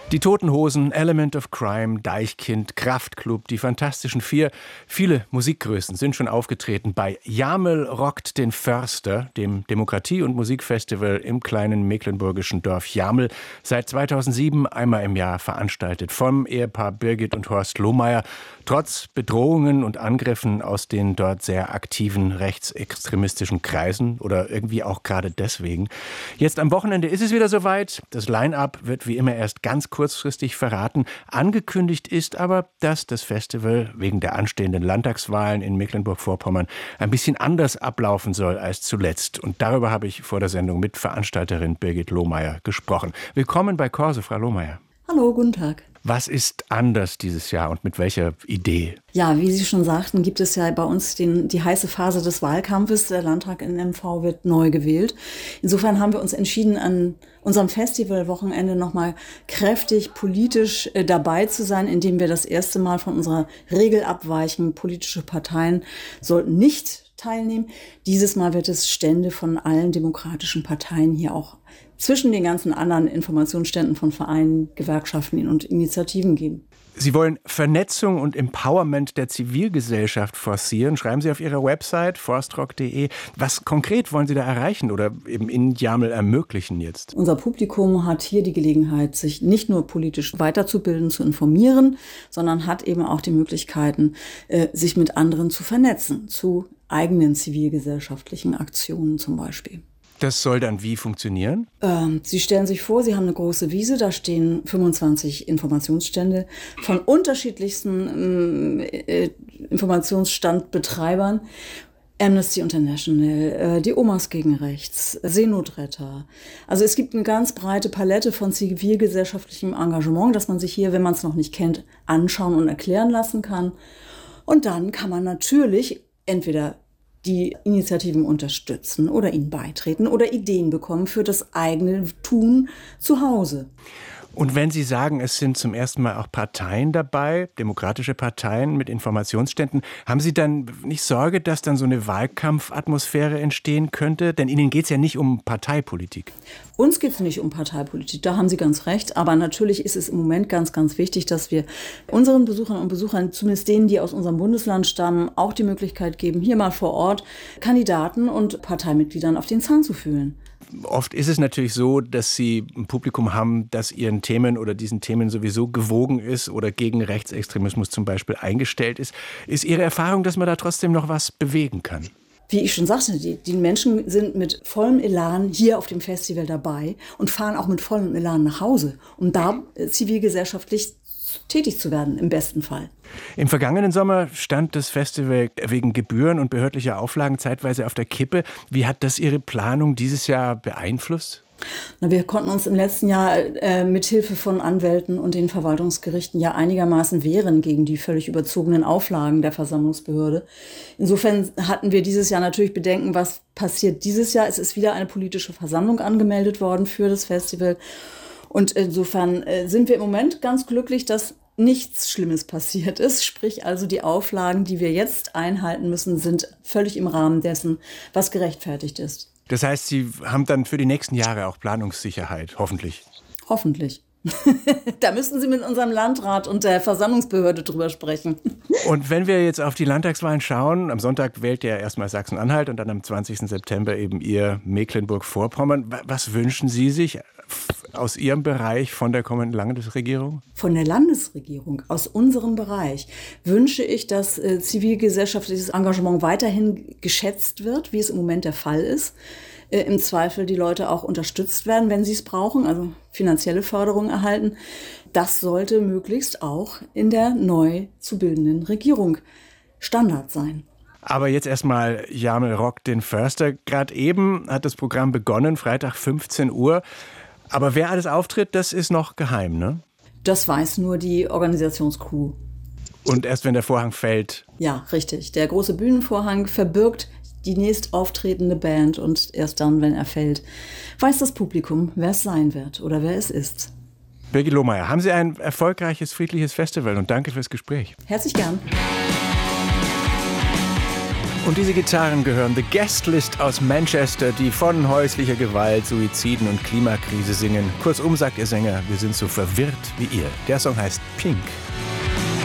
Die Toten Hosen, Element of Crime, Deichkind, Kraftklub, die Fantastischen Vier. Viele Musikgrößen sind schon aufgetreten bei Jamel rockt den Förster, dem Demokratie- und Musikfestival im kleinen mecklenburgischen Dorf Jamel. Seit 2007 einmal im Jahr veranstaltet vom Ehepaar Birgit und Horst Lohmeier. Trotz Bedrohungen und Angriffen aus den dort sehr aktiven rechtsextremistischen Kreisen oder irgendwie auch gerade deswegen. Jetzt am Wochenende ist es wieder soweit. Das Line-Up wird wie immer erst ganz kurzfristig verraten. Angekündigt ist aber, dass das Festival wegen der anstehenden Landtagswahlen in Mecklenburg-Vorpommern ein bisschen anders ablaufen soll als zuletzt. Und darüber habe ich vor der Sendung mit Veranstalterin Birgit Lohmeier gesprochen. Willkommen bei Corso, Frau Lohmeier. Hallo, guten Tag. Was ist anders dieses Jahr und mit welcher Idee? Ja, wie Sie schon sagten, gibt es ja bei uns die heiße Phase des Wahlkampfes. Der Landtag in MV wird neu gewählt. Insofern haben wir uns entschieden, an unserem Festivalwochenende nochmal kräftig politisch dabei zu sein, indem wir das erste Mal von unserer Regel abweichen. Politische Parteien sollten nicht teilnehmen. Dieses Mal wird es Stände von allen demokratischen Parteien hier auch zwischen den ganzen anderen Informationsständen von Vereinen, Gewerkschaften und Initiativen geben. Sie wollen Vernetzung und Empowerment der Zivilgesellschaft forcieren, schreiben Sie auf Ihrer Website forstrock.de. Was konkret wollen Sie da erreichen oder eben in Jamel ermöglichen jetzt? Unser Publikum hat hier die Gelegenheit, sich nicht nur politisch weiterzubilden, zu informieren, sondern hat eben auch die Möglichkeiten, sich mit anderen zu vernetzen, zu eigenen zivilgesellschaftlichen Aktionen zum Beispiel. Das soll dann wie funktionieren? Sie stellen sich vor, Sie haben eine große Wiese, da stehen 25 Informationsstände von unterschiedlichsten Informationsstandbetreibern. Amnesty International, die Omas gegen Rechts, Seenotretter. Also es gibt eine ganz breite Palette von zivilgesellschaftlichem Engagement, das man sich hier, wenn man es noch nicht kennt, anschauen und erklären lassen kann. Und dann kann man natürlich entweder die Initiativen unterstützen oder ihnen beitreten oder Ideen bekommen für das eigene Tun zu Hause. Und wenn Sie sagen, es sind zum ersten Mal auch Parteien dabei, demokratische Parteien mit Informationsständen, haben Sie dann nicht Sorge, dass dann so eine Wahlkampfatmosphäre entstehen könnte? Denn Ihnen geht es ja nicht um Parteipolitik. Uns geht es nicht um Parteipolitik, da haben Sie ganz recht. Aber natürlich ist es im Moment ganz, ganz wichtig, dass wir unseren Besuchern und Besuchern, zumindest denen, die aus unserem Bundesland stammen, auch die Möglichkeit geben, hier mal vor Ort Kandidaten und Parteimitgliedern auf den Zahn zu fühlen. Oft ist es natürlich so, dass Sie ein Publikum haben, das Ihren Themen oder diesen Themen sowieso gewogen ist oder gegen Rechtsextremismus zum Beispiel eingestellt ist. Ist Ihre Erfahrung, dass man da trotzdem noch was bewegen kann? Wie ich schon sagte, die Menschen sind mit vollem Elan hier auf dem Festival dabei und fahren auch mit vollem Elan nach Hause, um da zivilgesellschaftlich tätig zu werden, im besten Fall. Im vergangenen Sommer stand das Festival wegen Gebühren und behördlicher Auflagen zeitweise auf der Kippe. Wie hat das Ihre Planung dieses Jahr beeinflusst? Wir konnten uns im letzten Jahr mit Hilfe von Anwälten und den Verwaltungsgerichten ja einigermaßen wehren gegen die völlig überzogenen Auflagen der Versammlungsbehörde. Insofern hatten wir dieses Jahr natürlich Bedenken, was passiert dieses Jahr. Es ist wieder eine politische Versammlung angemeldet worden für das Festival. Und insofern sind wir im Moment ganz glücklich, dass nichts Schlimmes passiert ist. Sprich also, die Auflagen, die wir jetzt einhalten müssen, sind völlig im Rahmen dessen, was gerechtfertigt ist. Das heißt, Sie haben dann für die nächsten Jahre auch Planungssicherheit, hoffentlich. Hoffentlich. Da müssen Sie mit unserem Landrat und der Versammlungsbehörde drüber sprechen. Und wenn wir jetzt auf die Landtagswahlen schauen, am Sonntag wählt ja erstmal Sachsen-Anhalt und dann am 20. September eben Ihr Mecklenburg-Vorpommern. Was wünschen Sie sich aus Ihrem Bereich von der kommenden Landesregierung? Von der Landesregierung, aus unserem Bereich, wünsche ich, dass zivilgesellschaftliches Engagement weiterhin geschätzt wird, wie es im Moment der Fall ist. Im Zweifel die Leute auch unterstützt werden, wenn sie es brauchen, also finanzielle Förderung erhalten. Das sollte möglichst auch in der neu zu bildenden Regierung Standard sein. Aber jetzt erstmal Jamel rockt den Förster. Gerade eben hat das Programm begonnen, Freitag 15 Uhr. Aber wer alles auftritt, das ist noch geheim, ne? Das weiß nur die Organisationscrew. Und erst wenn der Vorhang fällt? Ja, richtig. Der große Bühnenvorhang verbirgt die nächst auftretende Band und erst dann, wenn er fällt, weiß das Publikum, wer es sein wird oder wer es ist. Birgit Lohmeier, haben Sie ein erfolgreiches, friedliches Festival und danke fürs Gespräch. Herzlich gern. Und diese Gitarren gehören The Guest List aus Manchester, die von häuslicher Gewalt, Suiziden und Klimakrise singen. Kurzum sagt ihr Sänger, wir sind so verwirrt wie ihr. Der Song heißt Pink.